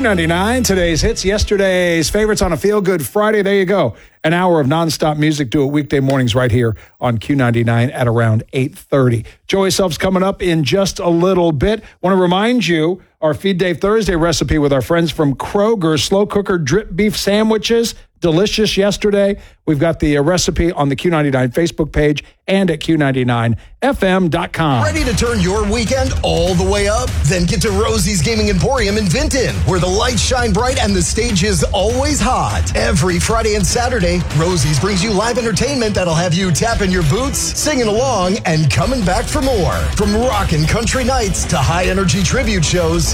Q99, today's hits, yesterday's favorites on a feel-good Friday. There you go. An hour of nonstop music. Do it weekday mornings right here on Q99 at around 8:30. Joey Self's coming up in just a little bit. Want to remind you, our Feed Day Thursday recipe with our friends from Kroger, slow cooker drip beef sandwiches. Delicious yesterday. We've got the recipe on the Q99 Facebook page and at Q99FM.com. Ready to turn your weekend all the way up? Then get to Rosie's Gaming Emporium in Vinton, where the lights shine bright and the stage is always hot. Every Friday and Saturday, Rosie's brings you live entertainment that'll have you tapping your boots, singing along, and coming back for more. From rock and country nights to high-energy tribute shows,